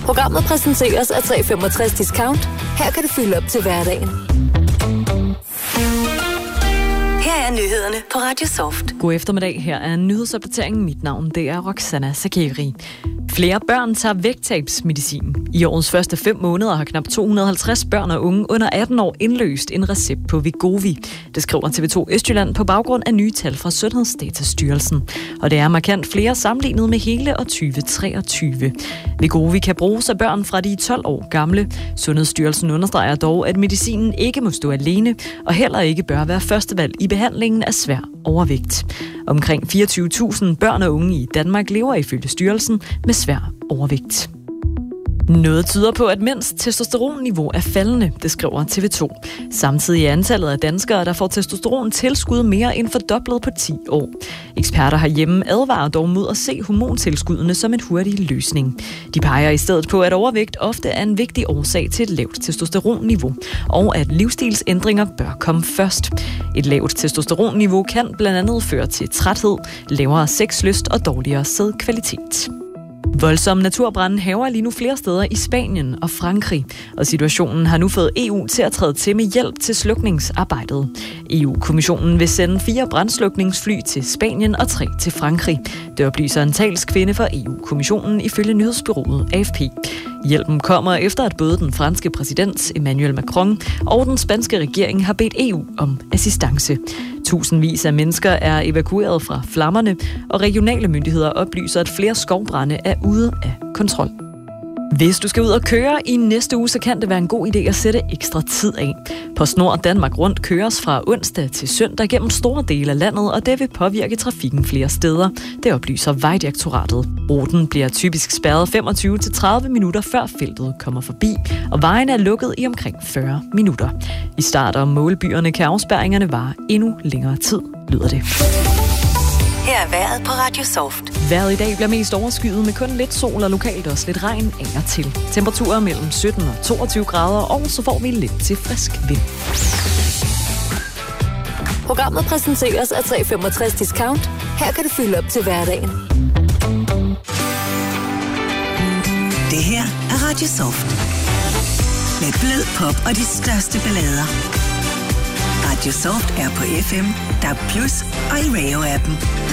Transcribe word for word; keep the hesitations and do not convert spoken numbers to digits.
Programmet præsenteres af tre komma femogtres Discount. Her kan du fylde op til hverdagen. Her er nyhederne på Radio Soft. God eftermiddag, her er nyhedsopdateringen. Mit navn det er Roxana Sakeri. Flere børn tager vægttabsmedicin. I årets første fem måneder har knap to hundrede og halvtreds børn og unge under atten år indløst en recept på Wegovy. Det skriver T V to Østjylland på baggrund af nye tal fra Sundhedsdatastyrelsen. Og det er markant flere sammenlignet med hele år tyve treogtyve. Wegovy kan bruges af børn fra de tolv år gamle. Sundhedsstyrelsen understreger dog, at medicinen ikke må stå alene, og heller ikke bør være førstevalg i behandlingen af svær overvægt. Omkring fireogtyve tusind børn og unge i Danmark lever ifølge styrelsen med svær overvægt. Noget tyder på, at mænds testosteronniveau er faldende, det skriver T V to. Samtidig er antallet af danskere, der får testosterontilskud mere end fordoblet på ti år. Eksperter herhjemme advarer dog mod at se hormontilskuddene som en hurtig løsning. De peger i stedet på, at overvægt ofte er en vigtig årsag til et lavt testosteronniveau, og at livsstilsændringer bør komme først. Et lavt testosteronniveau kan blandt andet føre til træthed, lavere sexlyst og dårligere sædkvalitet. Voldsomme naturbrande hærger lige nu flere steder i Spanien og Frankrig, og situationen har nu fået E U til at træde til med hjælp til slukningsarbejdet. E U-kommissionen vil sende fire brandslukningsfly til Spanien og tre til Frankrig. Det oplyser en talskvinde for E U-kommissionen ifølge nyhedsbureauet A F P. Hjælpen kommer efter, at både den franske præsident Emmanuel Macron og den spanske regering har bedt E U om assistance. Tusindvis af mennesker er evakueret fra flammerne, og regionale myndigheder oplyser, at flere skovbrande er ude af kontrol. Hvis du skal ud og køre i næste uge, så kan det være en god idé at sætte ekstra tid af. PostNord Danmark Rundt køres fra onsdag til søndag gennem store dele af landet, og det vil påvirke trafikken flere steder. Det oplyser Vejdirektoratet. Ruten bliver typisk spærret femogtyve til tredive minutter før feltet kommer forbi, og vejen er lukket i omkring fyrre minutter. I start- og målbyerne kan afspærringerne vare endnu længere tid, lyder det. Her er vejret på Radio Soft. Vejret i dag bliver mest overskyet med kun lidt sol og lokalt også lidt regn af og til. Temperaturer mellem sytten og toogtyve grader, og så får vi lidt til frisk vind. Programmet præsenteres af tre komma femogtres Discount. Her kan du fylde op til hverdagen. Det her er Radio Soft. Med blød pop og de største ballader. Radio Soft er på F M, D A B plus og i Radio-appen.